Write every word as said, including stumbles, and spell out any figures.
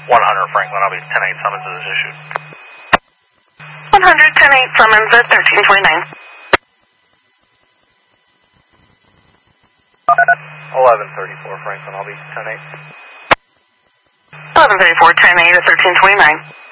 one hundred Franklin, I'll be ten eight summons is issued. one hundred, ten eight summons at thirteen twenty-nine. eleven thirty-four Franklin, I'll be ten eight. eleven thirty-four, ten eight at thirteen twenty-nine.